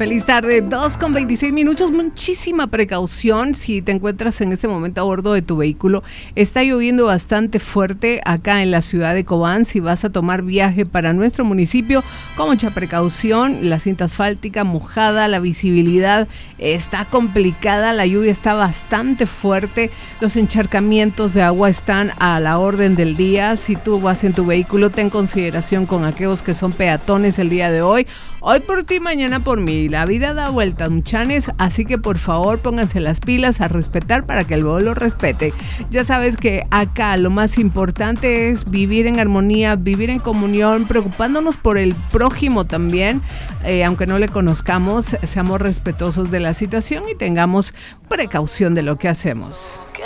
Feliz tarde, 2:26. Muchísima precaución si te encuentras en este momento a bordo de tu vehículo. Está lloviendo bastante fuerte acá en la ciudad de Cobán. Si vas a tomar viaje para nuestro municipio, con mucha precaución. La cinta asfáltica mojada, la visibilidad está complicada, la lluvia está bastante fuerte. Los encharcamientos de agua están a la orden del día. Si tú vas en tu vehículo, ten consideración con aquellos que son peatones el día de hoy. Hoy por ti, mañana por mí. La vida da vueltas, muchanes, así que por favor pónganse las pilas a respetar para que el vuelo lo respete. Ya sabes que acá lo más importante es vivir en armonía, vivir en comunión, preocupándonos por el prójimo también, aunque no le conozcamos, seamos respetuosos de la situación y tengamos precaución de lo que hacemos.